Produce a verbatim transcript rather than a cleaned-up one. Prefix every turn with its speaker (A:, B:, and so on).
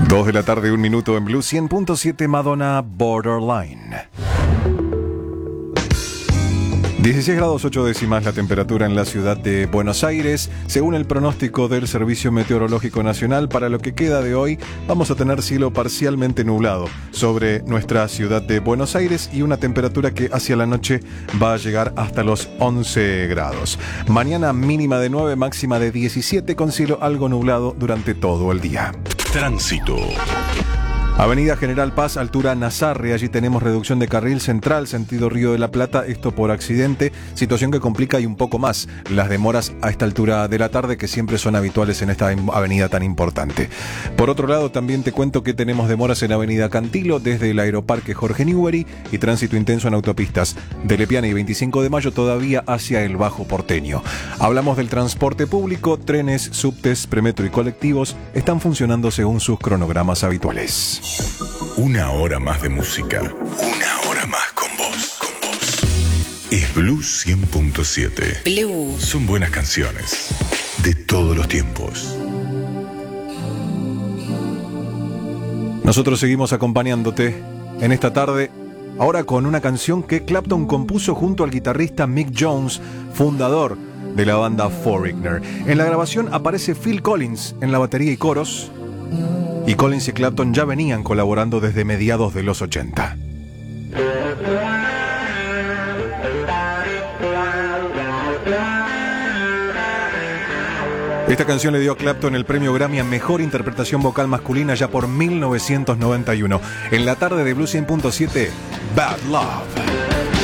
A: Dos de la tarde, un minuto en Blue cien punto siete, Madonna, Borderline. dieciséis grados ocho décimas la temperatura en la ciudad de Buenos Aires. Según el pronóstico del Servicio Meteorológico Nacional, para lo que queda de hoy vamos a tener cielo parcialmente nublado sobre nuestra ciudad de Buenos Aires y una temperatura que hacia la noche va a llegar hasta los once grados. Mañana mínima de nueve, máxima de diecisiete, con cielo algo nublado durante todo el día.
B: Tránsito.
A: Avenida General Paz, altura Nazarre, allí tenemos reducción de carril central, sentido Río de la Plata, esto por accidente, situación que complica y un poco más las demoras a esta altura de la tarde, que siempre son habituales en esta avenida tan importante. Por otro lado, también te cuento que tenemos demoras en Avenida Cantilo, desde el Aeroparque Jorge Newbery, y tránsito intenso en autopistas de Lepiana y veinticinco de mayo todavía hacia el Bajo Porteño. Hablamos del transporte público, trenes, subtes, premetro y colectivos están funcionando según sus cronogramas habituales.
B: Una hora más de música. Una hora más con vos. Con vos. Es Blue cien punto siete.
C: Blue.
B: Son buenas canciones. De todos los tiempos.
A: Nosotros seguimos acompañándote en esta tarde, ahora con una canción que Clapton compuso junto al guitarrista Mick Jones, fundador de la banda Foreigner. En la grabación aparece Phil Collins en la batería y coros, y Collins y Clapton ya venían colaborando desde mediados de los ochenta. Esta canción le dio a Clapton el premio Grammy a Mejor Interpretación Vocal Masculina ya por mil novecientos noventa y uno. En la tarde de Blue cien punto siete, Bad Love.